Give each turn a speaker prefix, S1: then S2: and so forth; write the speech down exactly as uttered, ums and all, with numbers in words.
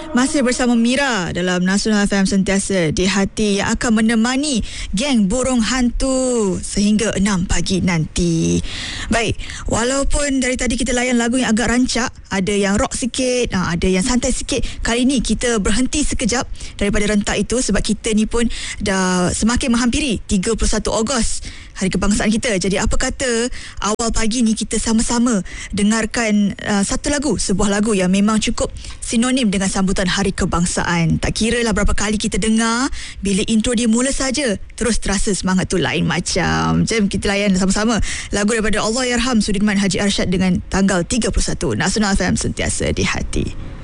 S1: Masih bersama Mira dalam Nasional F M Sentiasa di Hati yang akan menemani geng burung hantu sehingga enam pagi nanti. Baik, walaupun dari tadi kita layan lagu yang agak rancak, ada yang rock sikit, ada yang santai sikit, kali ni kita berhenti sekejap daripada rentak itu sebab kita ni pun dah semakin menghampiri tiga puluh satu Ogos, Hari Kebangsaan kita. Jadi apa kata awal pagi ni kita sama-sama dengarkan uh, satu lagu, sebuah lagu yang memang cukup sinonim dengan sambutan Hari Kebangsaan. Tak kira lah berapa kali kita dengar, bila intro dia mula saja terus terasa semangat tu lain macam. Jom kita layan sama-sama lagu daripada Allahyarham Sudirman Haji Arsyad dengan tanggal tiga puluh satu. Nasional F M Sentiasa di Hati.